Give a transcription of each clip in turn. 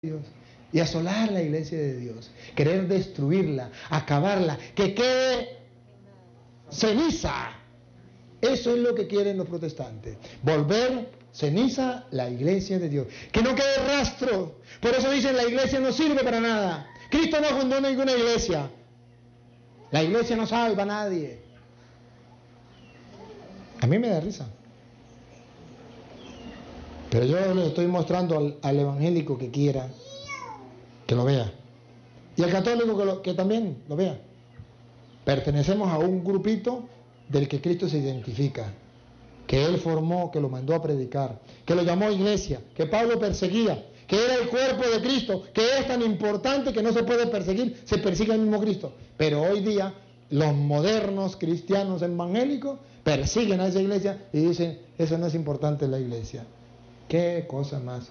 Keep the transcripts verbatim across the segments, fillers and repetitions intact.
Dios y asolar la iglesia de Dios, querer destruirla, acabarla, que quede ceniza. Eso es lo que quieren los protestantes, volver ceniza la iglesia de Dios, que no quede rastro. Por eso dicen la iglesia no sirve para nada. Cristo no fundó ninguna iglesia. La iglesia no salva a nadie. A mí me da risa. Pero yo le estoy mostrando al, al evangélico que quiera, que lo vea. Y al católico que, lo, que también lo vea. Pertenecemos a un grupito del que Cristo se identifica, que Él formó, que lo mandó a predicar, que lo llamó iglesia, que Pablo perseguía, que era el cuerpo de Cristo, que es tan importante que no se puede perseguir, se persigue al mismo Cristo. Pero hoy día los modernos cristianos evangélicos persiguen a esa iglesia y dicen, eso no es importante en la iglesia. Qué cosa más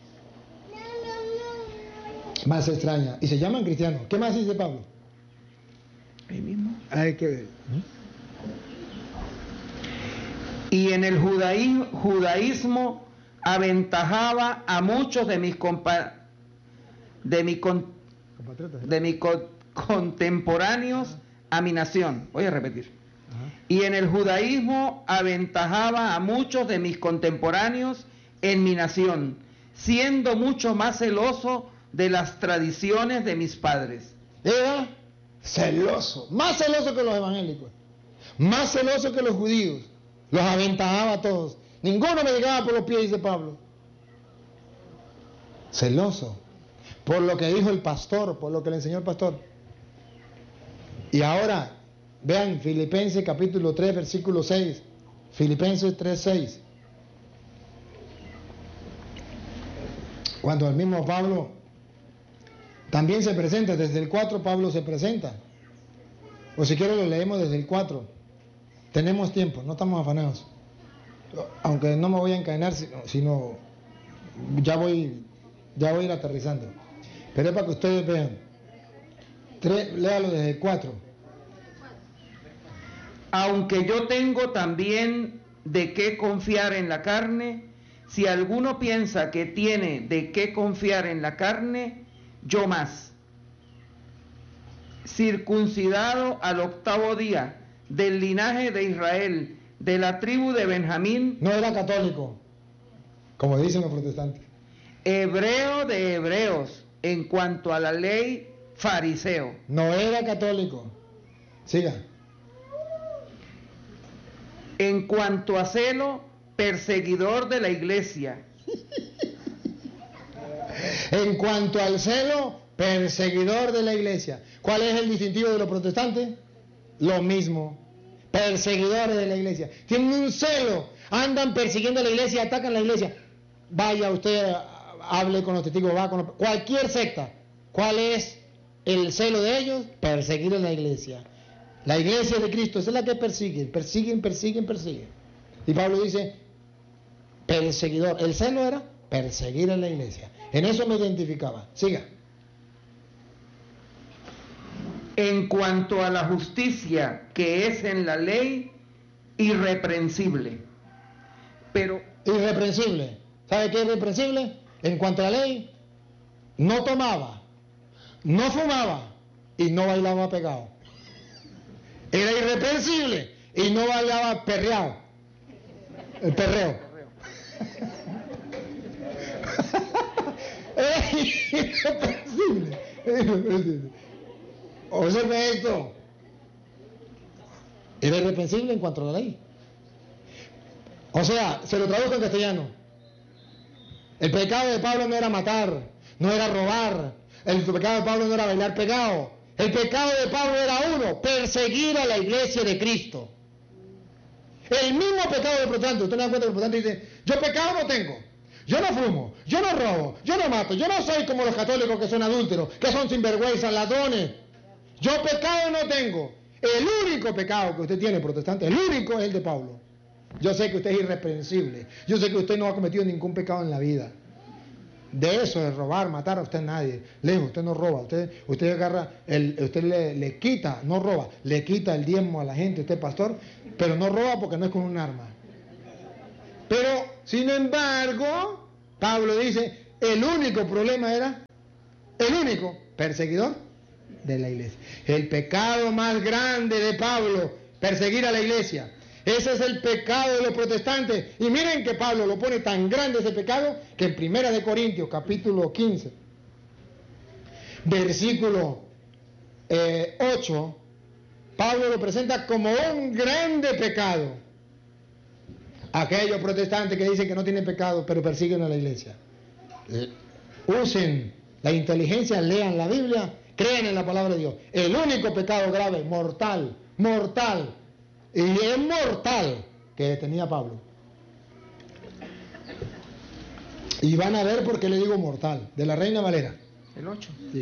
más extraña. Y se llaman cristianos. ¿Qué más dice Pablo? Ahí mismo. Hay que ver. Y en el judaí, judaísmo aventajaba a muchos de mis compa, de mi con, de mis co, contemporáneos a mi nación. Voy a repetir. Ajá. Y en el judaísmo aventajaba a muchos de mis contemporáneos en mi nación, siendo mucho más celoso de las tradiciones de mis padres. Era celoso, más celoso que los evangélicos, más celoso que los judíos, los aventajaba a todos. Ninguno me llegaba por los pies, dice Pablo. Celoso, por lo que dijo el pastor, por lo que le enseñó el pastor. Y ahora, vean Filipenses capítulo tres, versículo seis, Filipenses tres, seis. Cuando el mismo Pablo también se presenta, desde el cuatro Pablo se presenta. O si quiero lo leemos desde el cuatro. Tenemos tiempo, no estamos afanados. Aunque no me voy a encadenar, sino ya voy, ya voy a ir aterrizando. Pero es para que ustedes vean. Tres, léalo desde el cuatro. Aunque yo tengo también de qué confiar en la carne, si alguno piensa que tiene de qué confiar en la carne, yo más. Circuncidado al octavo día, del linaje de Israel, de la tribu de Benjamín. No era católico, como dicen los protestantes. Hebreo de hebreos, en cuanto a la ley, fariseo. No era católico. Siga. En cuanto a celo, perseguidor de la iglesia. En cuanto al celo, perseguidor de la iglesia. ¿Cuál es el distintivo de los protestantes? Lo mismo. Perseguidores de la iglesia. Tienen un celo. Andan persiguiendo a la iglesia, atacan la iglesia. Vaya usted, hable con los testigos, va con los... cualquier secta. ¿Cuál es el celo de ellos? Perseguir a la iglesia. La iglesia de Cristo, esa es la que persiguen. Persiguen, persiguen, persiguen. Y Pablo dice, perseguidor. El celo era perseguir a la iglesia. En eso me identificaba. Siga. En cuanto a la justicia que es en la ley, irreprensible. Pero irreprensible. ¿Sabe qué es irreprensible? En cuanto a la ley, no tomaba, no fumaba y no bailaba pegado. Era irreprensible y no bailaba perreado. El perreo. Era irreprensible. Era irreprensible. Observe esto. Era irreprensible en cuanto a la ley. O sea, se lo traduzco en castellano. El pecado de Pablo no era matar, no era robar. El pecado de Pablo no era bailar pegado. El pecado de Pablo era uno, perseguir a la iglesia de Cristo. El mismo pecado del protestante. Usted no da cuenta que el protestante dice, yo pecado no tengo. Yo no fumo, yo no robo, yo no mato, yo no soy como los católicos que son adúlteros, que son sinvergüenzas, ladrones. Yo pecado no tengo. El único pecado que usted tiene, protestante, el único es el de Pablo. Yo sé que usted es irreprensible. Yo sé que usted no ha cometido ningún pecado en la vida. De eso, de robar, matar, a usted nadie. Lejos, usted no roba. Usted, usted agarra, el, usted le, le quita, no roba, le quita el diezmo a la gente, usted es pastor, pero no roba porque no es con un arma. Pero, sin embargo, Pablo dice, el único problema era, el único perseguidor de la iglesia. El pecado más grande de Pablo, perseguir a la iglesia. Ese es el pecado de los protestantes. Y miren que Pablo lo pone tan grande ese pecado que en Primera de Corintios, capítulo quince, versículo eh, ocho, Pablo lo presenta como un grande pecado. Aquellos protestantes que dicen que no tienen pecado, pero persiguen a la iglesia. Eh, usen la inteligencia, lean la Biblia, crean en la palabra de Dios. El único pecado grave, mortal, mortal, y es mortal, que tenía Pablo. Y van a ver por qué le digo mortal, de la Reina Valera. El ocho. Sí.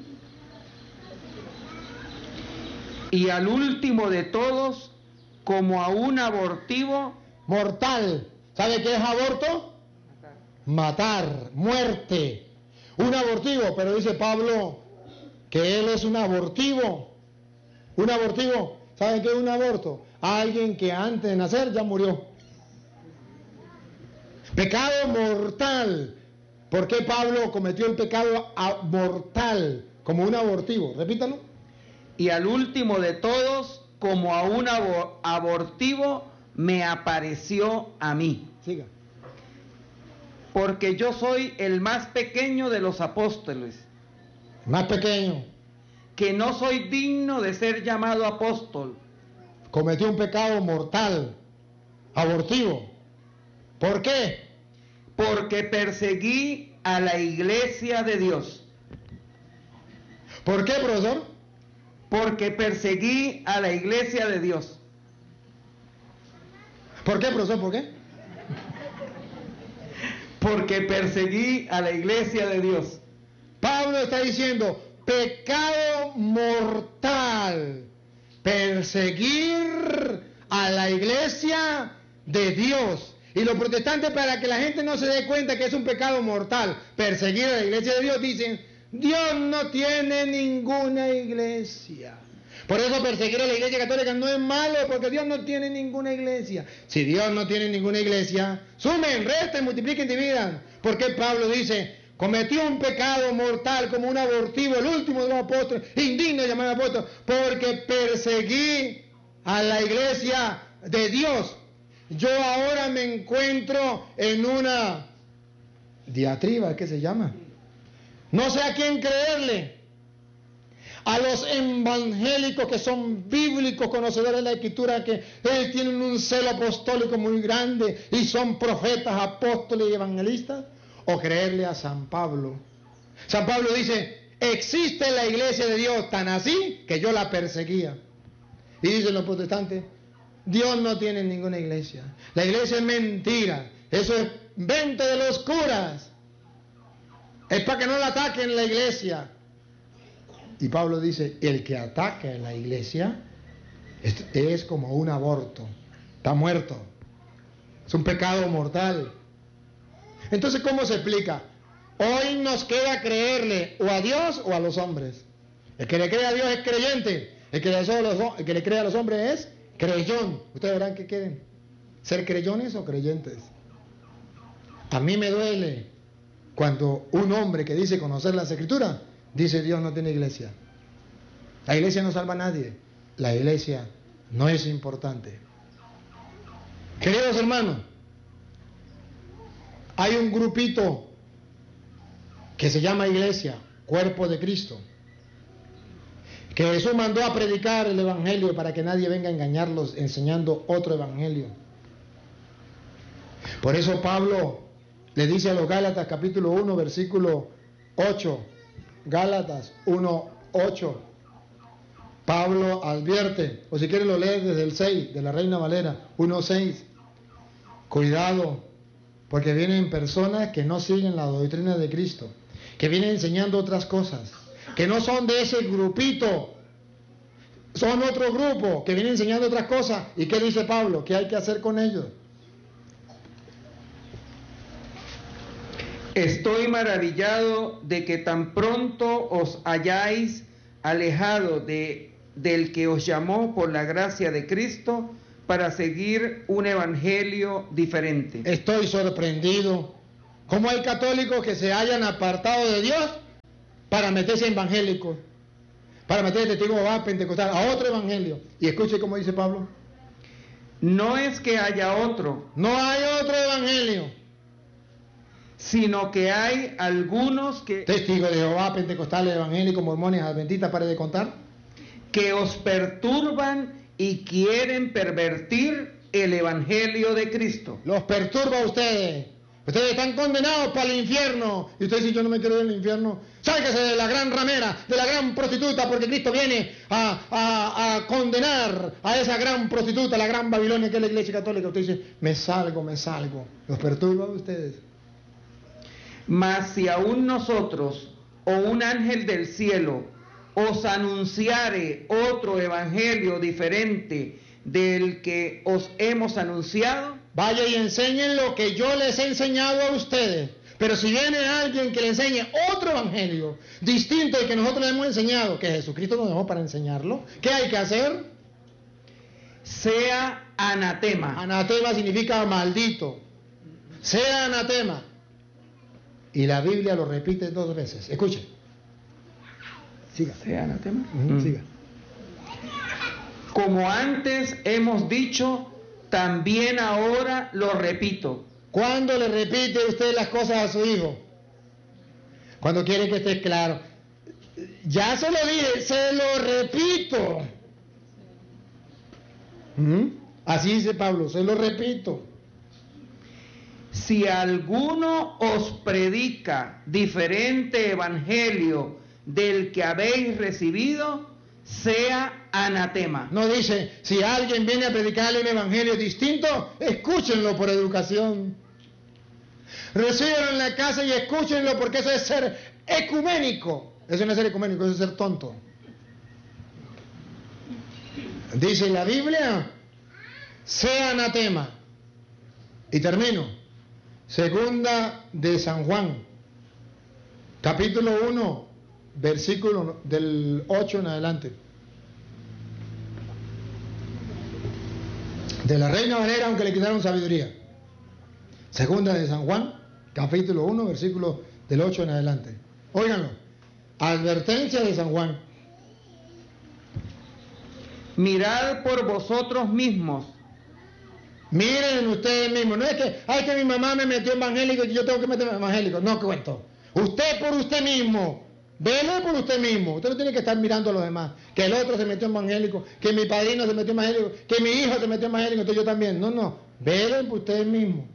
Y al último de todos, como a un abortivo, mortal. ¿Sabe qué es aborto? Matar, Matar muerte. Un abortivo, pero dice Pablo que él es un abortivo. Un abortivo, ¿sabe qué es un aborto? Alguien que antes de nacer ya murió. Pecado mortal. ¿Por qué Pablo cometió el pecado mortal como un abortivo? Repítalo. Y al último de todos, como a un abor abortivo, me apareció a mí. Siga. Porque yo soy el más pequeño de los apóstoles. Más pequeño. Que no soy digno de ser llamado apóstol. Cometió un pecado mortal, abortivo. ¿Por qué? Porque perseguí a la iglesia de Dios. ¿Por qué, profesor? Porque perseguí a la iglesia de Dios. ¿Por qué, profesor? ¿Por qué? Porque perseguí a la iglesia de Dios. Pablo está diciendo, pecado mortal, perseguir a la iglesia de Dios. Y los protestantes, para que la gente no se dé cuenta que es un pecado mortal, perseguir a la iglesia de Dios, dicen, Dios no tiene ninguna iglesia. Por eso perseguir a la iglesia católica no es malo, porque Dios no tiene ninguna iglesia. Si Dios no tiene ninguna iglesia, sumen, resten, multipliquen, dividan. Porque Pablo dice, cometió un pecado mortal como un abortivo, el último de los apóstoles, indigno de llamar apóstol, porque perseguí a la iglesia de Dios. Yo ahora me encuentro en una diatriba, ¿qué se llama? No sé a quién creerle. A los evangélicos que son bíblicos, conocedores de la Escritura, que ellos tienen un celo apostólico muy grande y son profetas, apóstoles y evangelistas, o creerle a San Pablo. San Pablo dice, existe la iglesia de Dios tan así que yo la perseguía. Y dicen los protestantes, Dios no tiene ninguna iglesia. La iglesia es mentira. Eso es invento de los curas. Es para que no la ataquen la iglesia. Y Pablo dice, el que ataca a la iglesia es, es como un aborto. Está muerto. Es un pecado mortal. Entonces, ¿cómo se explica? Hoy nos queda creerle o a Dios o a los hombres. El que le cree a Dios es creyente. El que le, el que le cree a los hombres es creyón. Ustedes verán que quieren. ¿Ser creyones o creyentes? A mí me duele cuando un hombre que dice conocer las Escrituras dice Dios no tiene iglesia. La iglesia no salva a nadie. La iglesia no es importante. Queridos hermanos, hay un grupito que se llama iglesia, cuerpo de Cristo, que Jesús mandó a predicar el evangelio para que nadie venga a engañarlos enseñando otro evangelio. Por eso Pablo le dice a los Gálatas capítulo uno versículo ocho, Gálatas uno ocho, Pablo advierte, o si quieren lo lees desde el seis de la Reina Valera, uno seis, cuidado, porque vienen personas que no siguen la doctrina de Cristo, que vienen enseñando otras cosas, que no son de ese grupito, son otro grupo, que vienen enseñando otras cosas. ¿Y qué dice Pablo? ¿Qué hay que hacer con ellos? Estoy maravillado de que tan pronto os hayáis alejado de, del que os llamó por la gracia de Cristo para seguir un evangelio diferente. Estoy sorprendido ¿Cómo hay católicos que se hayan apartado de Dios para meterse en evangélicos? Para meterse testigo de Jehová, pentecostal, a otro evangelio. Y escuche cómo dice Pablo. No es que haya otro, No hay otro evangelio, sino que hay algunos que, testigos de Jehová, pentecostales, evangélicos, mormones, adventistas, pare de contar, que os perturban y quieren pervertir el evangelio de Cristo. los perturba a ustedes. Ustedes están condenados para el infierno. Y usted dice, yo no me quiero ir al infierno. Sálgase de la gran ramera, de la gran prostituta, porque Cristo viene a, a, a condenar a esa gran prostituta, la gran Babilonia que es la iglesia católica. Usted dice, me salgo, me salgo. Los perturba a ustedes. Mas si aún nosotros o un ángel del cielo os anunciare otro evangelio diferente del que os hemos anunciado, Vaya y enseñen lo que yo les he enseñado a ustedes. Pero si viene alguien que le enseñe otro evangelio distinto al que nosotros le hemos enseñado, que Jesucristo nos dejó para enseñarlo, ¿qué hay que hacer? sea anatema. Anatema significa maldito. Sea anatema. Y la Biblia lo repite dos veces. Escuche. Siga. Sea anatema. Uh-huh, Mm. Siga. Como antes hemos dicho, también ahora lo repito. ¿Cuándo le repite usted las cosas a su hijo? Cuando quiere que esté claro. Ya se lo dije, se lo repito. ¿Mm? Así dice Pablo, se lo repito. Si alguno os predica diferente evangelio del que habéis recibido, sea anatema. No dice, si alguien viene a predicarle un evangelio distinto, escúchenlo por educación. Recíbanlo en la casa y escúchenlo porque eso es ser ecuménico. Eso no es ser ecuménico, eso es ser tonto. Dice la Biblia, sea anatema. Y termino. Segunda de San Juan, capítulo uno, versículo del ocho en adelante. De la Reina Valera, aunque le quitaron sabiduría. Segunda de San Juan, capítulo uno, versículo del ocho en adelante. Óiganlo. Advertencia de San Juan. Mirad por vosotros mismos. Miren ustedes mismos. No es que, ay, que mi mamá me metió evangélico y yo tengo que meterme evangélico. No, que cuento. Usted por usted mismo. Vele por usted mismo. Usted no tiene que estar mirando a los demás. Que el otro se metió evangélico, que mi padrino se metió evangélico, que mi hijo se metió evangélico, entonces yo también. No, no. Vele por usted mismo.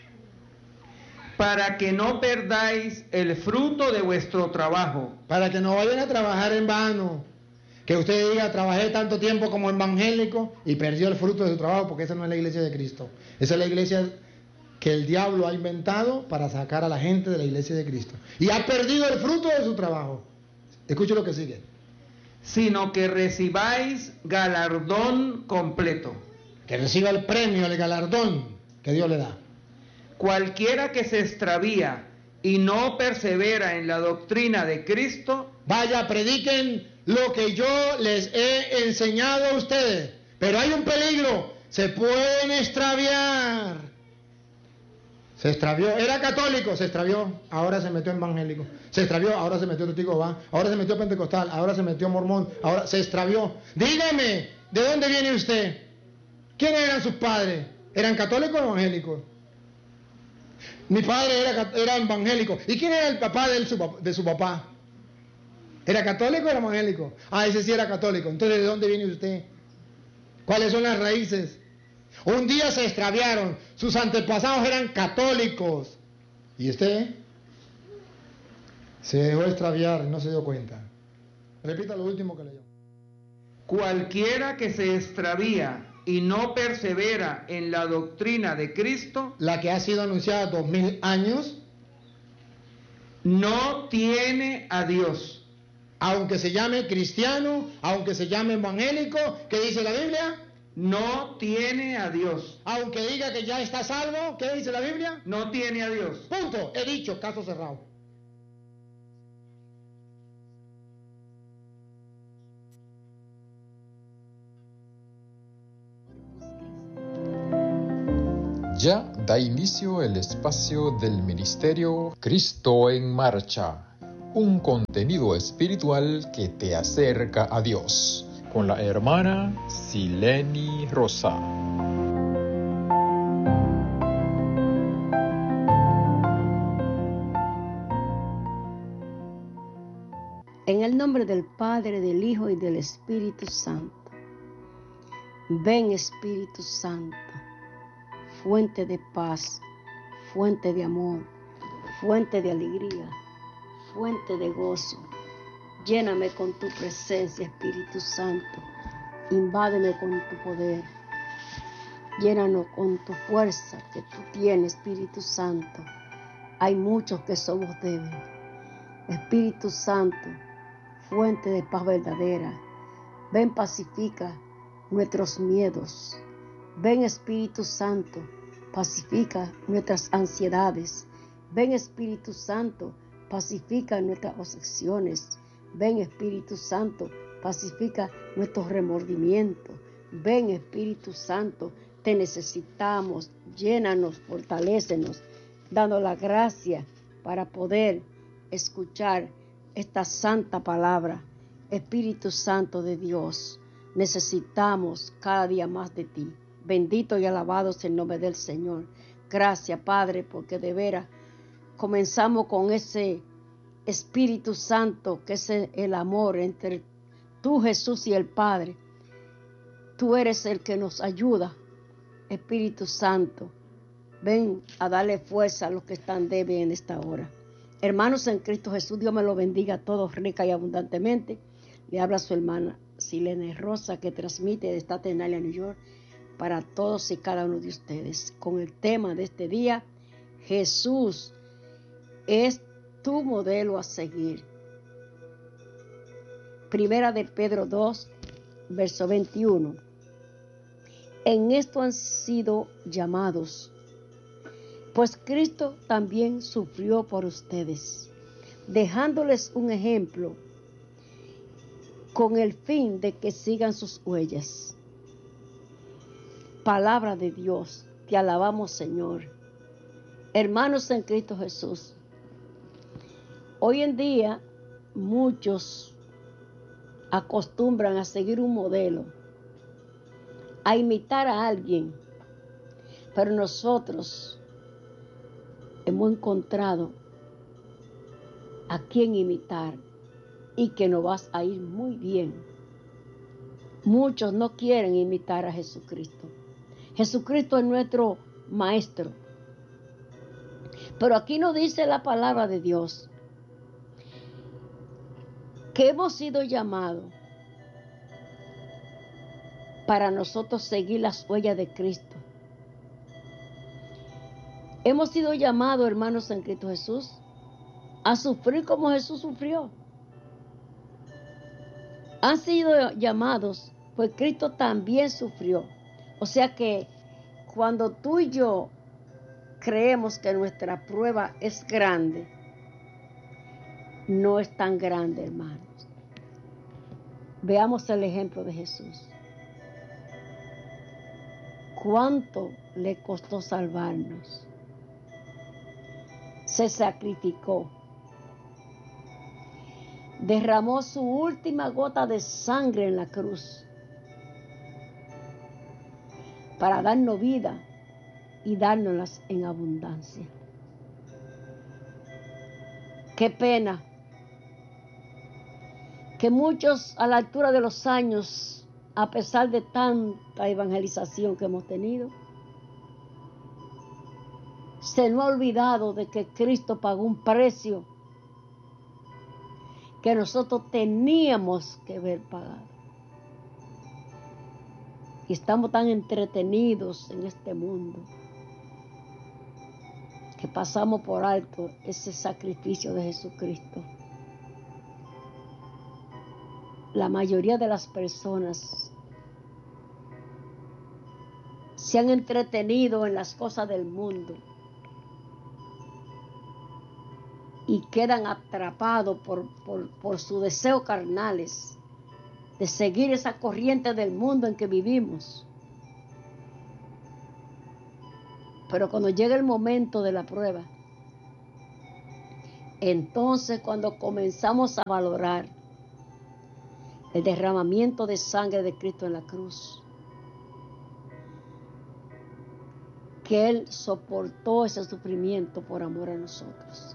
Para que no perdáis el fruto de vuestro trabajo. Para que no vayan a trabajar en vano. Que usted diga, trabajé tanto tiempo como evangélico y perdió el fruto de su trabajo, porque esa no es la iglesia de Cristo. Esa es la iglesia que el diablo ha inventado para sacar a la gente de la iglesia de Cristo. Y ha perdido el fruto de su trabajo. Escuche lo que sigue. Sino que recibáis galardón completo. Que reciba el premio, el galardón que Dios le da. Cualquiera que se extravía y no persevera en la doctrina de Cristo, vaya, prediquen lo que yo les he enseñado a ustedes. Pero hay un peligro, se pueden extraviar. Se extravió, era católico, se extravió, ahora se metió en evangélico. Se extravió, ahora se metió testigo de Jehová. Ahora se metió pentecostal, ahora se metió mormón, ahora se extravió. Dígame, ¿de dónde viene usted? ¿Quiénes eran sus padres? ¿Eran católicos o evangélicos? Mi padre era, era evangélico. ¿Y quién era el papá de, él, su, de su papá? ¿Era católico o era evangélico? Ah, ese sí era católico. Entonces, ¿de dónde viene usted? ¿Cuáles son las raíces? Un día se extraviaron. Sus antepasados eran católicos. ¿Y usted? Se dejó extraviar y no se dio cuenta. Repita lo último que leyó. Cualquiera que se extravía y no persevera en la doctrina de Cristo, la que ha sido anunciada dos mil años, no tiene a Dios. Aunque se llame cristiano, aunque se llame evangélico, ¿qué dice la Biblia? No tiene a Dios. Aunque diga que ya está salvo, ¿qué dice la Biblia? No tiene a Dios. Punto. He dicho, caso cerrado. Ya da inicio el espacio del ministerio Cristo en Marcha, un contenido espiritual que te acerca a Dios, con la hermana Sileni Rosa. En el nombre del Padre, del Hijo y del Espíritu Santo. Ven, Espíritu Santo, fuente de paz, fuente de amor, fuente de alegría, fuente de gozo. Lléname con tu presencia, Espíritu Santo. Invádeme con tu poder. Llénanos con tu fuerza que tú tienes, Espíritu Santo. Hay muchos que somos débiles. Espíritu Santo, fuente de paz verdadera. Ven, pacifica nuestros miedos. Ven, Espíritu Santo, pacifica nuestras ansiedades. Ven, Espíritu Santo, pacifica nuestras obsesiones. Ven, Espíritu Santo, pacifica nuestros remordimientos. Ven, Espíritu Santo, te necesitamos. Llénanos, fortalécenos, dando la gracia para poder escuchar esta santa palabra. Espíritu Santo de Dios, necesitamos cada día más de ti. Bendito y alabado sea el nombre del Señor. Gracias, Padre, porque de veras comenzamos con ese Espíritu Santo, que es el amor entre tú, Jesús, y el Padre. Tú eres el que nos ayuda. Espíritu Santo, ven a darle fuerza a los que están débiles en esta hora. Hermanos en Cristo Jesús, Dios me lo bendiga a todos rica y abundantemente. Le habla su hermana Sileni Rosa, que transmite de Staten Island, New York, para todos y cada uno de ustedes, con el tema de este día: Jesús es tu modelo a seguir. Primera de Pedro dos, verso veintiuno. En esto han sido llamados, pues Cristo también sufrió por ustedes, dejándoles un ejemplo con el fin de que sigan sus huellas. Palabra de Dios, te alabamos, Señor. Hermanos en Cristo Jesús, hoy en día muchos acostumbran a seguir un modelo, a imitar a alguien, pero nosotros hemos encontrado a quien imitar y que nos va a ir muy bien. Muchos no quieren imitar a Jesucristo. Jesucristo es nuestro maestro. Pero aquí nos dice la palabra de Dios que hemos sido llamados para nosotros seguir las huellas de Cristo. Hemos sido llamados, hermanos en Cristo Jesús, a sufrir como Jesús sufrió. Han sido llamados, pues Cristo también sufrió. O sea que cuando tú y yo creemos que nuestra prueba es grande, no es tan grande, hermanos. Veamos el ejemplo de Jesús. ¿Cuánto le costó salvarnos? Se sacrificó. Derramó su última gota de sangre en la cruz para darnos vida y dárnoslas en abundancia. Qué pena que muchos a la altura de los años, a pesar de tanta evangelización que hemos tenido, se nos ha olvidado de que Cristo pagó un precio que nosotros teníamos que haber pagado. Y estamos tan entretenidos en este mundo que pasamos por alto ese sacrificio de Jesucristo. La mayoría de las personas se han entretenido en las cosas del mundo y quedan atrapados por, por, por sus deseos carnales de seguir esa corriente del mundo en que vivimos. Pero cuando llega el momento de la prueba, entonces cuando comenzamos a valorar el derramamiento de sangre de Cristo en la cruz, que Él soportó ese sufrimiento por amor a nosotros.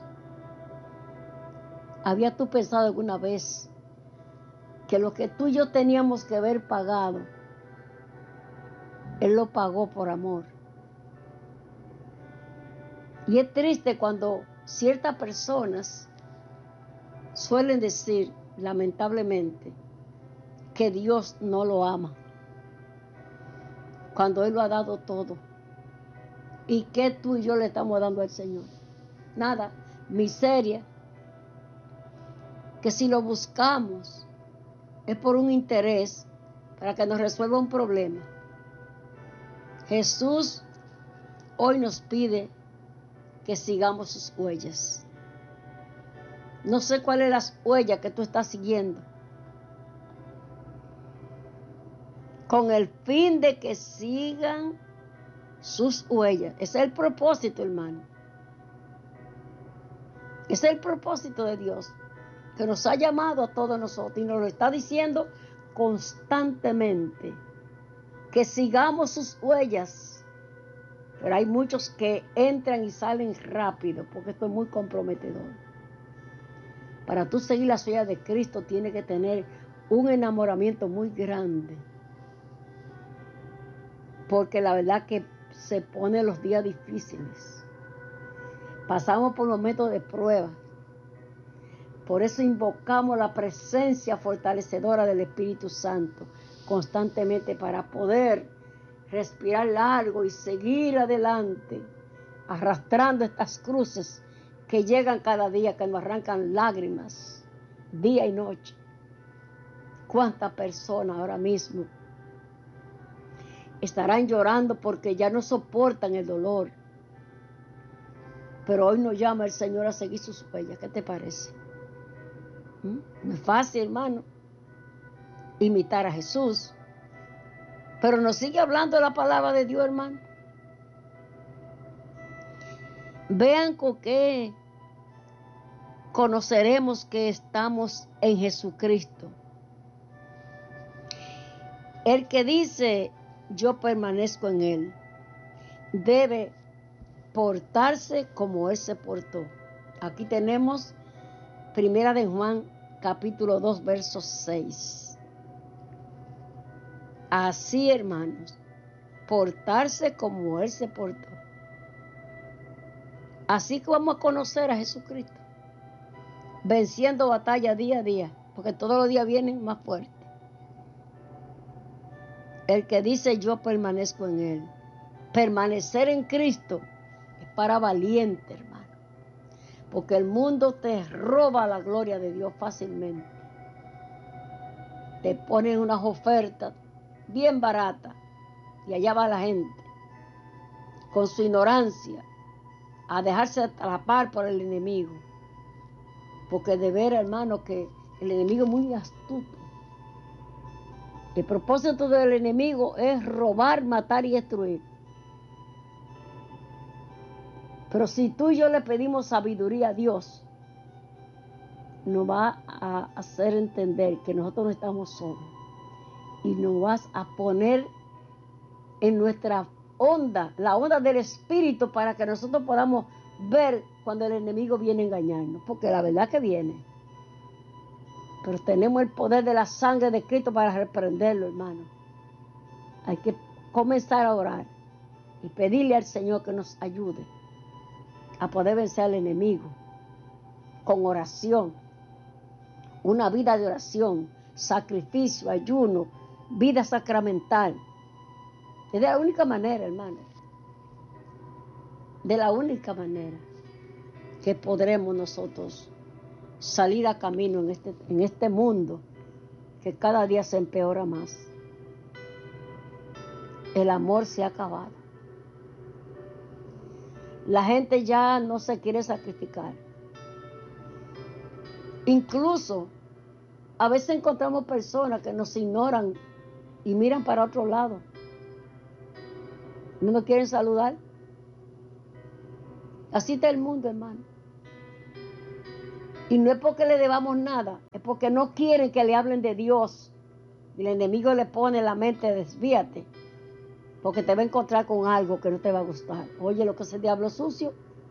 ¿Habías tú pensado alguna vez que lo que tú y yo teníamos que haber pagado, Él lo pagó por amor? Y es triste cuando ciertas personas suelen decir, lamentablemente, que Dios no lo ama, cuando Él lo ha dado todo. ¿Y qué tú y yo le estamos dando al Señor? Nada, miseria. Que si lo buscamos es por un interés, para que nos resuelva un problema. Jesús hoy nos pide que sigamos sus huellas. No sé cuáles son las huellas que tú estás siguiendo, con el fin de que sigan sus huellas. Ese es el propósito, hermano. Ese es el propósito de Dios, que nos ha llamado a todos nosotros y nos lo está diciendo constantemente, que sigamos sus huellas. Pero hay muchos que entran y salen rápido, porque esto es muy comprometedor. Para tú seguir las huellas de Cristo, tienes que tener un enamoramiento muy grande, porque la verdad que se ponen los días difíciles. Pasamos por momentos de prueba. Por eso invocamos la presencia fortalecedora del Espíritu Santo constantemente, para poder respirar largo y seguir adelante, arrastrando estas cruces que llegan cada día, que nos arrancan lágrimas, día y noche. ¿Cuántas personas ahora mismo estarán llorando porque ya no soportan el dolor? Pero hoy nos llama el Señor a seguir sus huellas. ¿Qué te parece? ¿Mm? No es fácil, hermano, imitar a Jesús. Pero nos sigue hablando la palabra de Dios, hermano. Vean con qué conoceremos que estamos en Jesucristo. El que dice, yo permanezco en Él, debe portarse como Él se portó. Aquí tenemos Primera de Juan, capítulo dos, verso seis. Así, hermanos, portarse como Él se portó. Así que vamos a conocer a Jesucristo, venciendo batalla día a día, porque todos los días vienen más fuertes. El que dice yo permanezco en Él. Permanecer en Cristo es para valiente, hermano, porque el mundo te roba la gloria de Dios fácilmente. Te ponen unas ofertas bien baratas y allá va la gente con su ignorancia a dejarse atrapar por el enemigo, porque de ver, hermano, que el enemigo es muy astuto. El propósito del enemigo es robar, matar y destruir. Pero si tú y yo le pedimos sabiduría a Dios, nos va a hacer entender que nosotros no estamos solos, y nos vas a poner en nuestra onda, la onda del Espíritu, para que nosotros podamos ver cuando el enemigo viene a engañarnos, porque la verdad que viene. Pero tenemos el poder de la sangre de Cristo para reprenderlo, hermano. Hay que comenzar a orar y pedirle al Señor que nos ayude a poder vencer al enemigo con oración, una vida de oración, sacrificio, ayuno, vida sacramental. Es de la única manera, hermano, de la única manera que podremos nosotros salir a camino en este, en este mundo que cada día se empeora más. El amor se ha acabado. La gente ya no se quiere sacrificar. Incluso a veces encontramos personas que nos ignoran y miran para otro lado. No nos quieren saludar. Así está el mundo, hermano. Y no es porque le debamos nada, es porque no quieren que le hablen de Dios. Y el enemigo le pone en la mente, desvíate, porque te va a encontrar con algo que no te va a gustar. Oye, lo que es el diablo sucio.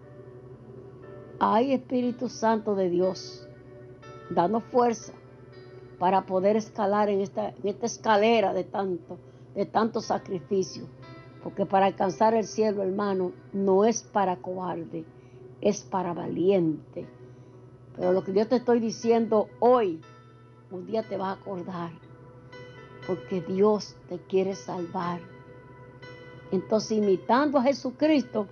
Hay Espíritu Santo de Dios, dando fuerza para poder escalar en esta, en esta escalera de tanto, de tanto sacrificio. Porque para alcanzar el cielo, hermano, no es para cobarde, es para valiente. Pero lo que yo te estoy diciendo hoy, un día te vas a acordar, porque Dios te quiere salvar. Entonces, imitando a Jesucristo,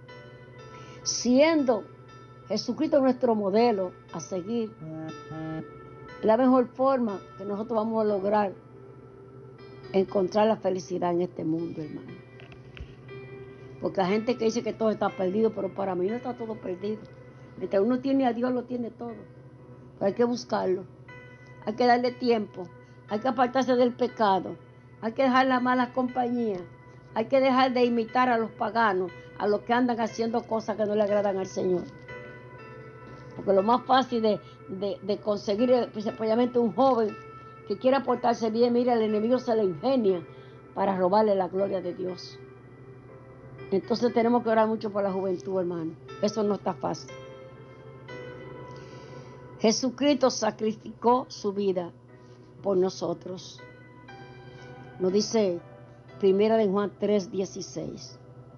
siendo Jesucristo nuestro modelo a seguir, la mejor forma que nosotros vamos a lograr encontrar la felicidad en este mundo, hermano. Porque hay gente que dice que todo está perdido, pero para mí no está todo perdido. Mientras uno tiene a Dios, lo tiene todo. Pero hay que buscarlo. Hay que darle tiempo. Hay que apartarse del pecado. Hay que dejar la mala compañía. Hay que dejar de imitar a los paganos, a los que andan haciendo cosas que no le agradan al Señor. Porque lo más fácil de, de, de conseguir, especialmente un joven que quiera portarse bien, mira, el enemigo se le ingenia para robarle la gloria de Dios. Entonces tenemos que orar mucho por la juventud, hermano. Eso no está fácil. Jesucristo sacrificó su vida por nosotros. Nos dice Primera de Juan tres, dieciséis.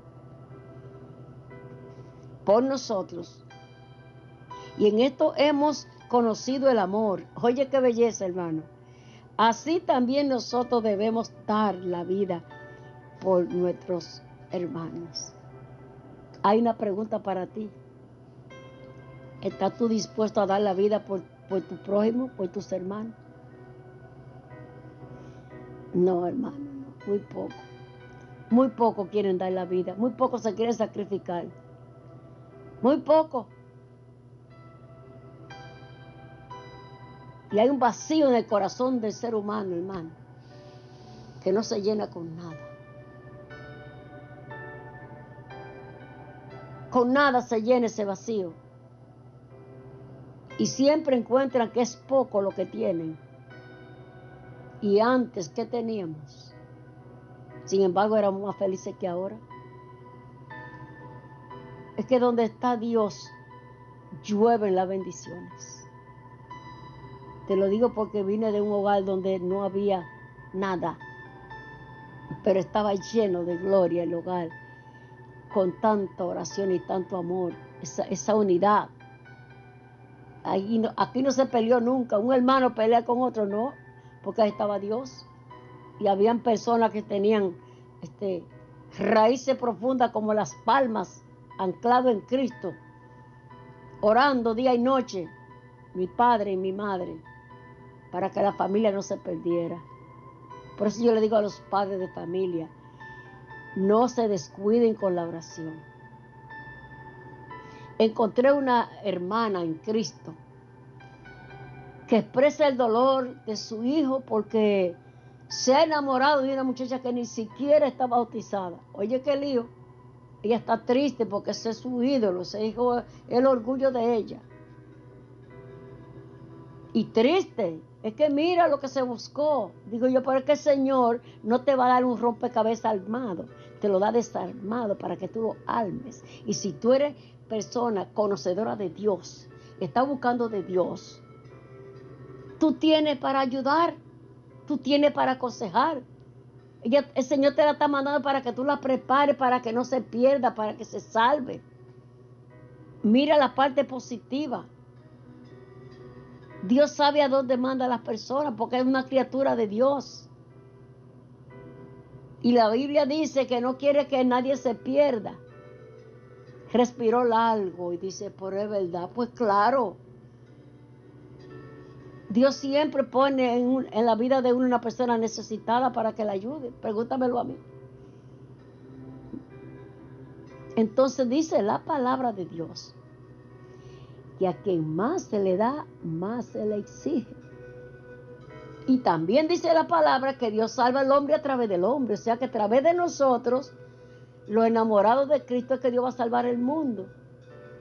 Por nosotros. Y en esto hemos conocido el amor. Oye, qué belleza, hermano. Así también nosotros debemos dar la vida por nuestros hermanos. Hay una pregunta para ti. ¿Estás tú dispuesto a dar la vida por, por tu prójimo, por tus hermanos? No, hermano, no, muy poco. Muy poco quieren dar la vida, muy poco se quieren sacrificar. Muy poco. Y hay un vacío en el corazón del ser humano, hermano, que no se llena con nada. Con nada se llena ese vacío. Y siempre encuentran que es poco lo que tienen. Y antes, ¿qué teníamos? Sin embargo, éramos más felices que ahora. Es que donde está Dios, llueven las bendiciones. Te lo digo porque vine de un hogar donde no había nada, pero estaba lleno de gloria el hogar, con tanta oración y tanto amor, esa, esa unidad. Ahí no, aquí no se peleó nunca, un hermano pelea con otro, no, porque ahí estaba Dios. Y habían personas que tenían este, raíces profundas como las palmas, anclado en Cristo, orando día y noche, mi padre y mi madre, para que la familia no se perdiera. Por eso yo le digo a los padres de familia, no se descuiden con la oración. Encontré una hermana en Cristo que expresa el dolor de su hijo porque se ha enamorado de una muchacha que ni siquiera está bautizada. Oye, qué lío. Ella está triste porque ese es su ídolo, ese hijo es el orgullo de ella. Y triste, es que mira lo que se buscó. Digo yo, pero es que el Señor no te va a dar un rompecabezas armado, te lo da desarmado para que tú lo armes. Y si tú eres persona conocedora de Dios, estás buscando de Dios, tú tienes para ayudar, tú tienes para aconsejar. Ella, el Señor te la está mandando para que tú la prepares, para que no se pierda, para que se salve. Mira la parte positiva. Dios sabe a dónde manda a las personas porque es una criatura de Dios. Y la Biblia dice que no quiere que nadie se pierda. Respiró largo y dice, pero es verdad. Pues claro. Dios siempre pone en, un, en la vida de uno una persona necesitada para que la ayude. Pregúntamelo a mí. Entonces dice la palabra de Dios. Y a quien más se le da, más se le exige. Y también dice la palabra que Dios salva al hombre a través del hombre. O sea que a través de nosotros, los enamorados de Cristo, es que Dios va a salvar el mundo.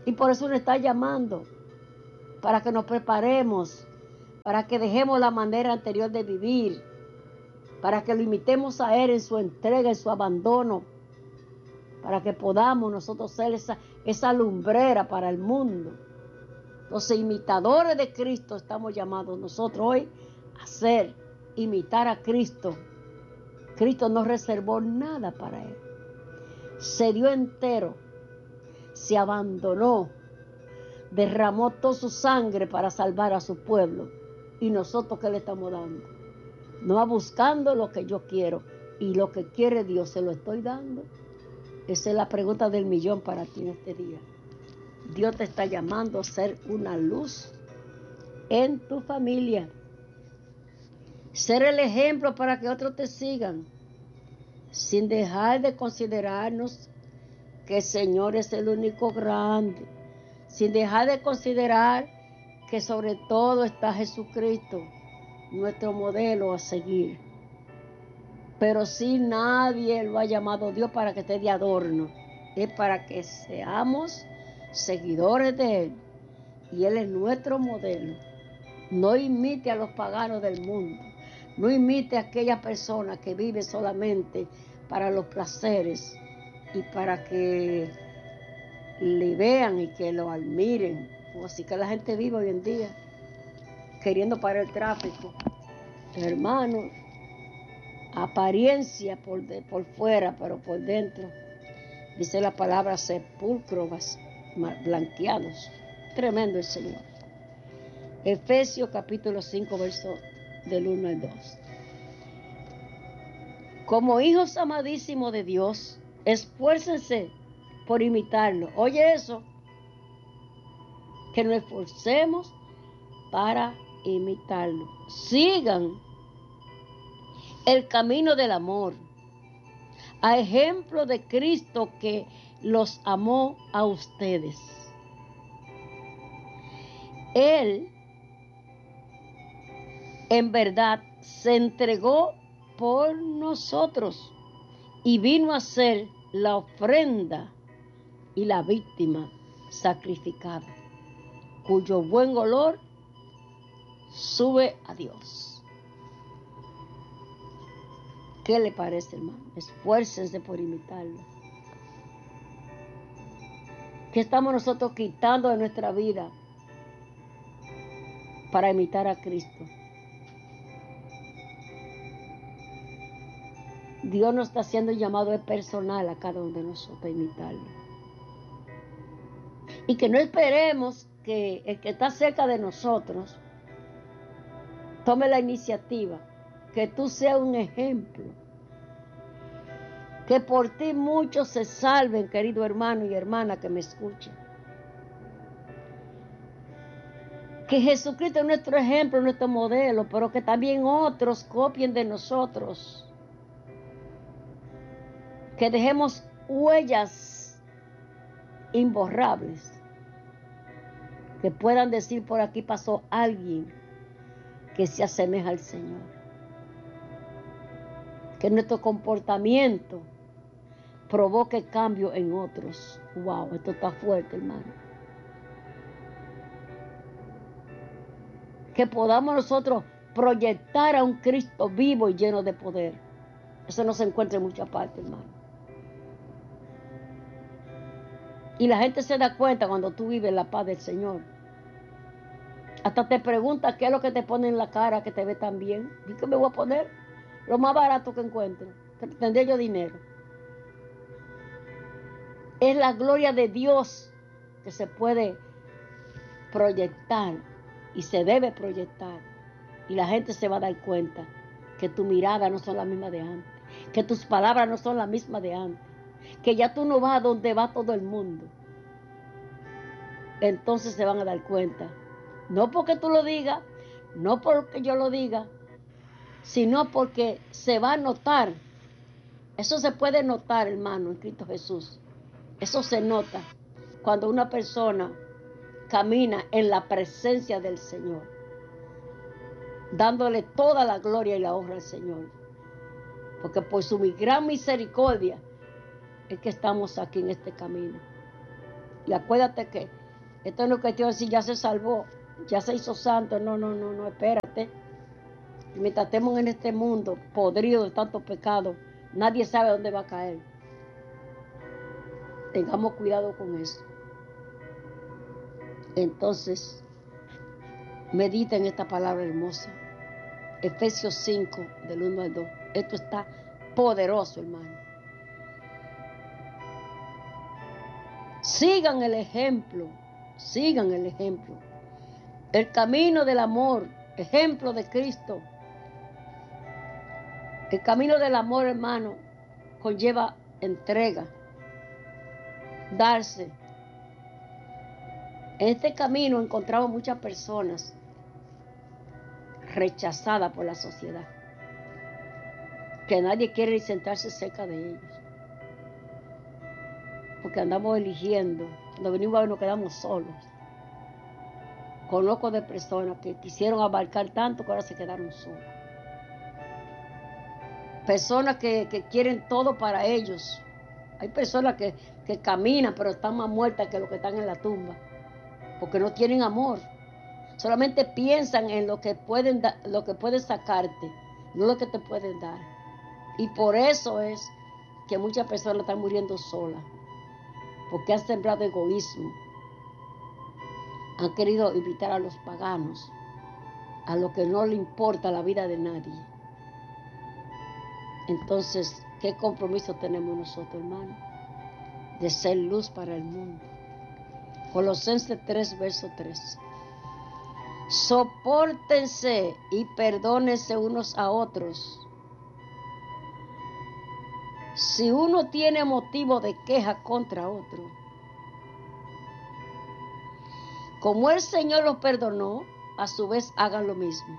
Y por eso nos está llamando, para que nos preparemos, para que dejemos la manera anterior de vivir, para que lo imitemos a Él en su entrega, en su abandono, para que podamos nosotros ser esa, esa lumbrera para el mundo. Los imitadores de Cristo estamos llamados nosotros hoy a ser, imitar a Cristo. Cristo no reservó nada para Él. Se dio entero, se abandonó, derramó toda su sangre para salvar a su pueblo. ¿Y nosotros qué le estamos dando? No va buscando lo que yo quiero, y lo que quiere Dios se lo estoy dando. Esa es la pregunta del millón para ti en este día. Dios te está llamando a ser una luz en tu familia. Ser el ejemplo para que otros te sigan, sin dejar de considerarnos que el Señor es el único grande, sin dejar de considerar que sobre todo está Jesucristo, nuestro modelo a seguir. Pero si nadie lo ha llamado Dios para que esté de adorno, es para que seamos seguidores de Él, y Él es nuestro modelo. No imite a los paganos del mundo, no imite a aquellas personas que viven solamente para los placeres y para que le vean y que lo admiren. O así que la gente vive hoy en día, queriendo parar el tráfico. Hermano, apariencia por, de, por fuera, pero por dentro, dice la palabra, sepulcros blanqueados. Tremendo el Señor. Efesios capítulo cinco, verso del uno al dos. Como hijos amadísimos de Dios, esfuércense por imitarlo. Oye eso, que nos esforcemos para imitarlo. Sigan el camino del amor, a ejemplo de Cristo que los amó a ustedes. Él, en verdad, se entregó por nosotros y vino a ser la ofrenda y la víctima sacrificada, cuyo buen olor sube a Dios. ¿Qué le parece, hermano? Esfuércense por imitarlo. ¿Qué estamos nosotros quitando de nuestra vida para imitar a Cristo? Dios nos está haciendo un llamado personal a cada uno de nosotros a imitarlo. Y que no esperemos que el que está cerca de nosotros tome la iniciativa, que tú seas un ejemplo, que por ti muchos se salven, querido hermano y hermana que me escuchen. Que Jesucristo es nuestro ejemplo, nuestro modelo, pero que también otros copien de nosotros. Que dejemos huellas imborrables, que puedan decir: por aquí pasó alguien que se asemeja al Señor. Que nuestro comportamiento provoque cambio en otros. Wow, esto está fuerte, hermano. Que podamos nosotros proyectar a un Cristo vivo y lleno de poder. Eso no se encuentra en muchas partes, hermano. Y la gente se da cuenta cuando tú vives la paz del Señor. Hasta te pregunta qué es lo que te pone en la cara que te ve tan bien. ¿Y qué me voy a poner? Lo más barato que encuentro. Que tendré yo dinero. Es la gloria de Dios que se puede proyectar y se debe proyectar. Y la gente se va a dar cuenta que tu mirada no son las mismas de antes. Que tus palabras no son las mismas de antes. Que ya tú no vas a donde va todo el mundo. Entonces se van a dar cuenta. No porque tú lo digas, no porque yo lo diga, sino porque se va a notar. Eso se puede notar, hermano, en Cristo Jesús. Eso se nota cuando una persona camina en la presencia del Señor, dándole toda la gloria y la honra al Señor. Porque por su gran misericordia es que estamos aquí en este camino. Y acuérdate que esto no es cuestión de si ya se salvó, ya se hizo santo. No, no, no, no, espérate. Y mientras estemos en este mundo podrido de tanto pecado, nadie sabe dónde va a caer. Tengamos cuidado con eso. Entonces, medita en esta palabra hermosa. Efesios cinco, del uno al dos. Esto está poderoso, hermano. Sigan el ejemplo, sigan el ejemplo. El camino del amor, ejemplo de Cristo. El camino del amor, hermano, conlleva entrega, darse. En este camino encontramos muchas personas rechazadas por la sociedad, que nadie quiere sentarse cerca de ellos, porque andamos eligiendo. Cuando venimos a ver nos quedamos solos. Conozco de personas que quisieron abarcar tanto que ahora se quedaron solos. Personas que, que quieren todo para ellos. Hay personas que, que caminan pero están más muertas que los que están en la tumba, porque no tienen amor. Solamente piensan en lo que pueden da, lo que pueden sacarte, no lo que te pueden dar. Y por eso es que muchas personas están muriendo solas, porque han sembrado egoísmo. Han querido invitar a los paganos, a lo que no le importa la vida de nadie. Entonces, ¿qué compromiso tenemos nosotros, hermano? De ser luz para el mundo. Colosenses tres, verso tres. Sopórtense y perdónense unos a otros. Si uno tiene motivo de queja contra otro, como el Señor los perdonó, a su vez hagan lo mismo.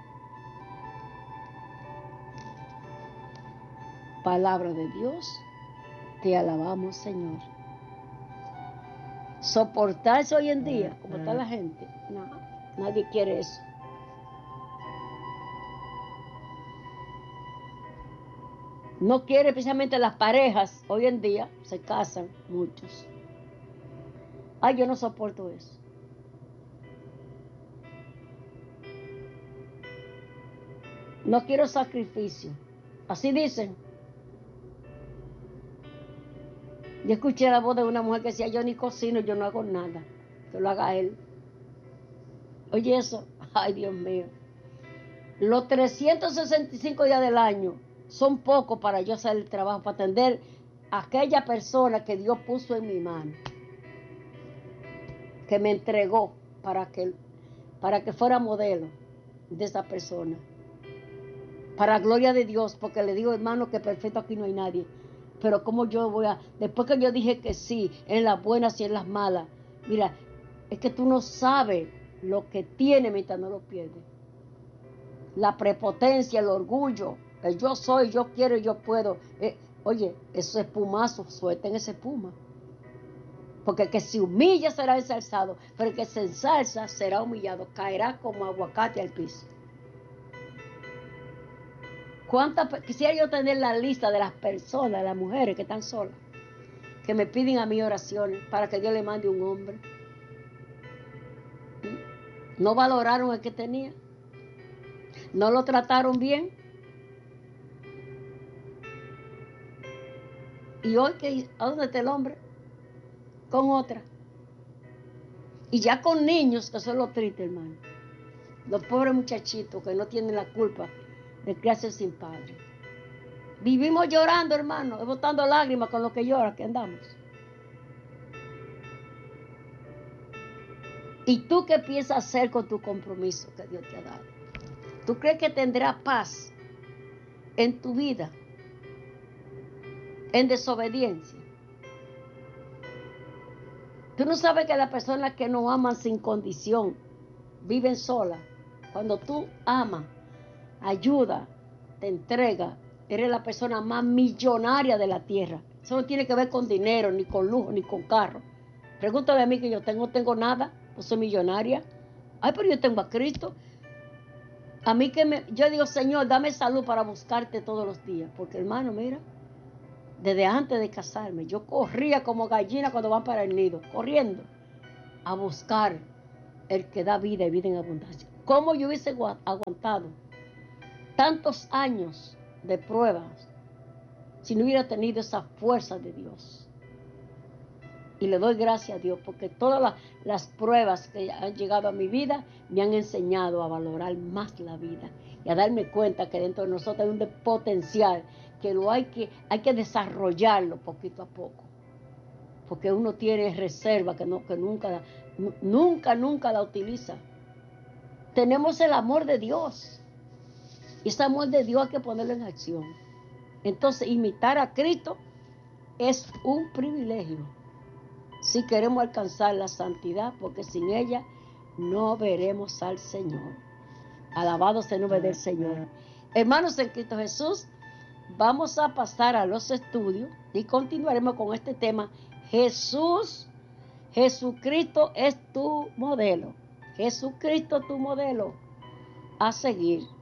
Palabra de Dios, te alabamos, Señor. Soportarse hoy en día, como está la gente, no, nadie quiere eso. No quiere, especialmente las parejas, hoy en día se casan muchos. Ay, yo no soporto eso. No quiero sacrificio. Así dicen. Yo escuché la voz de una mujer que decía, yo ni cocino, yo no hago nada, que lo haga él. Oye eso, ay Dios mío. Los trescientos sesenta y cinco días del año son pocos para yo hacer el trabajo, para atender a aquella persona que Dios puso en mi mano, que me entregó para que, para que fuera modelo de esa persona. Para gloria de Dios, porque le digo, hermano, que perfecto aquí no hay nadie. Pero como yo voy a, después que yo dije que sí, en las buenas y en las malas, mira, es que tú no sabes lo que tiene mientras no lo pierdes. La prepotencia, el orgullo, el yo soy, yo quiero y yo puedo. Eh, oye, ese espumazo, suelten ese espuma. Porque el que se humilla será ensalzado, pero el que se ensalza será humillado, caerá como aguacate al piso. ¿Cuántas, quisiera yo tener la lista de las personas, de las mujeres que están solas, que me piden a mí oraciones para que Dios le mande un hombre? ¿No valoraron el que tenía? ¿No lo trataron bien? ¿Y hoy qué? ¿A dónde está el hombre? Con otra. Y ya con niños, eso es lo triste, hermano. Los pobres muchachitos que no tienen la culpa de criarse sin padre. Vivimos llorando, hermano, botando lágrimas con lo que llora, que andamos. ¿Y tú qué piensas hacer con tu compromiso que Dios te ha dado? ¿Tú crees que tendrás paz en tu vida en desobediencia? Tú no sabes que las personas que no aman sin condición viven solas. Cuando tú amas, ayuda, te entrega, eres la persona más millonaria de la tierra. Eso no tiene que ver con dinero, ni con lujo, ni con carro. Pregúntame a mí que yo tengo, tengo nada, no soy millonaria. Ay, pero yo tengo a Cristo. A mí que me, yo digo, Señor, dame salud para buscarte todos los días. Porque hermano, mira, Desde antes de casarme, yo corría como gallina cuando van para el nido, corriendo a buscar el que da vida y vida en abundancia. ¿Cómo yo hubiese aguantado tantos años de pruebas si no hubiera tenido esa fuerza de Dios? Y le doy gracias a Dios porque todas las, las pruebas que han llegado a mi vida me han enseñado a valorar más la vida y a darme cuenta que dentro de nosotros hay un potencial que lo hay que, hay que desarrollarlo poquito a poco. Porque uno tiene reserva que, no, que nunca, nunca, nunca la utiliza. Tenemos el amor de Dios. Y ese amor de Dios hay que ponerlo en acción. Entonces, imitar a Cristo es un privilegio. Si queremos alcanzar la santidad, porque sin ella no veremos al Señor. Alabado sea el nombre del Señor. Hermanos en Cristo Jesús, vamos a pasar a los estudios y continuaremos con este tema. Jesús, Jesucristo es tu modelo. Jesucristo tu modelo a seguir.